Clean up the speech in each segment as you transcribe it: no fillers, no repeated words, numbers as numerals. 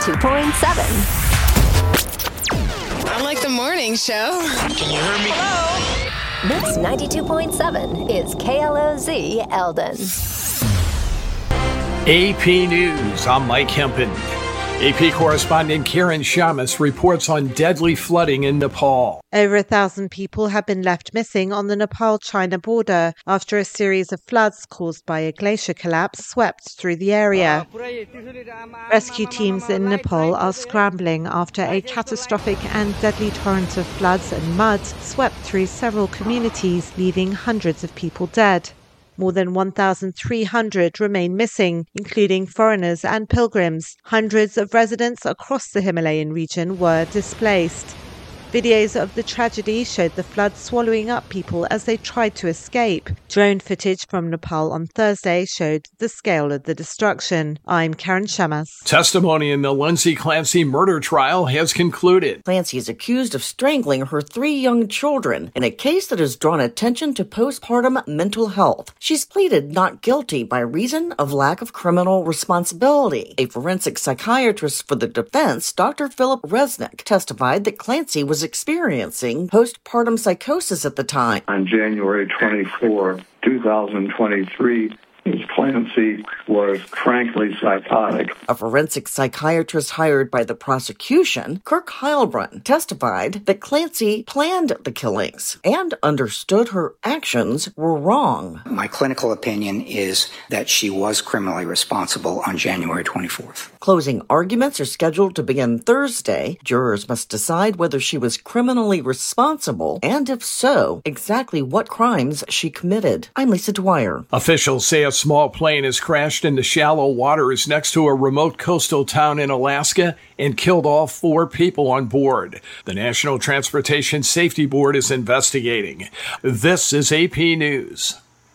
92.7. I like the morning show. Can you hear me? Hello? This 92.7 is KLOZ Eldon. AP News, I'm Mike Hempen. AP correspondent Karen Shamus reports on deadly flooding in Nepal. Over 1,000 people have been left missing on the Nepal-China border after a series of floods caused by a glacier collapse swept through the area. Rescue teams in Nepal are scrambling after a catastrophic and deadly torrent of floods and mud swept through several communities, leaving hundreds of people dead. More than 1,300 remain missing, including foreigners and pilgrims. Hundreds of residents across the Himalayan region were displaced. Videos of the tragedy showed the flood swallowing up people as they tried to escape. Drone footage from Nepal on Thursday showed the scale of the destruction. I'm Karen Shamas. Testimony in the Lindsay Clancy murder trial has concluded. Clancy is accused of strangling her 3 young children in a case that has drawn attention to postpartum mental health. She's pleaded not guilty by reason of lack of criminal responsibility. A forensic psychiatrist for the defense, Dr. Philip Resnick, testified that Clancy was experiencing postpartum psychosis at the time. On January 24, 2023, Ms. Clancy was frankly psychotic. A forensic psychiatrist hired by the prosecution, Kirk Heilbrunn, testified that Clancy planned the killings and understood her actions were wrong. My clinical opinion is that she was criminally responsible on January 24th. Closing arguments are scheduled to begin Thursday. Jurors must decide whether she was criminally responsible and, if so, exactly what crimes she committed. I'm Lisa Dwyer. Officials say a small plane has crashed into shallow waters next to a remote coastal town in Alaska and killed all 4 people on board. The National Transportation Safety Board is investigating. This is AP News.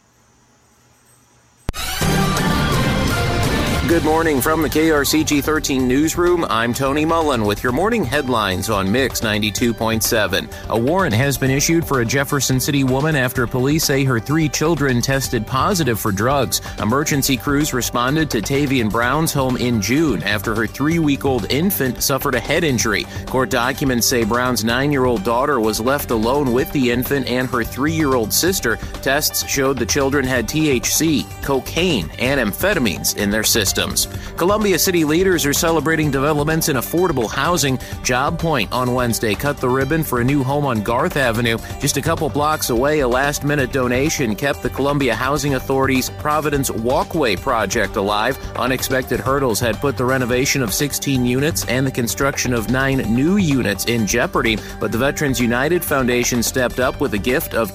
Good morning from the KRCG 13 newsroom. I'm Tony Mullen with your morning headlines on Mix 92.7. A warrant has been issued for a Jefferson City woman after police say her 3 children tested positive for drugs. Emergency crews responded to Tavian Brown's home in June after her 3-week-old infant suffered a head injury. Court documents say Brown's 9-year-old daughter was left alone with the infant and her 3-year-old sister. Tests showed the children had THC, cocaine, and amphetamines in their system. Columbia City leaders are celebrating developments in affordable housing. Job Point on Wednesday cut the ribbon for a new home on Garth Avenue. Just a couple blocks away, a last-minute donation kept the Columbia Housing Authority's Providence Walkway project alive. Unexpected hurdles had put the renovation of 16 units and the construction of 9 new units in jeopardy, but the Veterans United Foundation stepped up with a gift of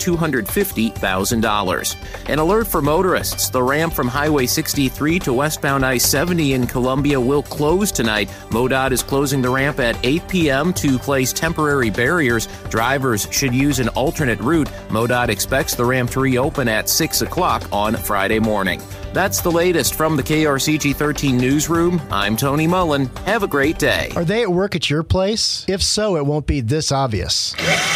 $250,000. An alert for motorists. The ramp from Highway 63 to westbound I-70 in Columbia will close tonight. MoDOT is closing the ramp at 8 p.m. to place temporary barriers. Drivers should use an alternate route. MoDOT expects the ramp to reopen at 6 o'clock on Friday morning. That's the latest from the KRCG 13 newsroom. I'm Tony Mullen. Have a great day. Are they at work at your place? If so, it won't be this obvious.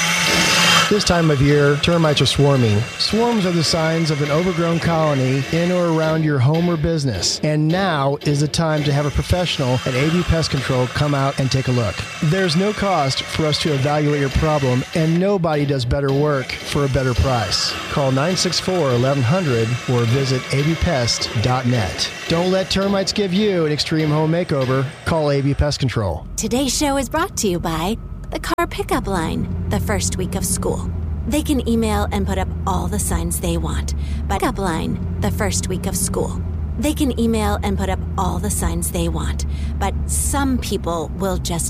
This time of year, termites are swarming. Swarms are the signs of an overgrown colony in or around your home or business. And now is the time to have a professional at AV Pest Control come out and take a look. There's no cost for us to evaluate your problem, and nobody does better work for a better price. Call 964-1100 or visit avpest.net. Don't let termites give you an extreme home makeover. Call AV Pest Control. Today's show is brought to you by the Car Pickup Line, the first week of school. They can email and put up all the signs they want. But Pickup Line, the first week of school. They can email and put up all the signs they want. But some people will just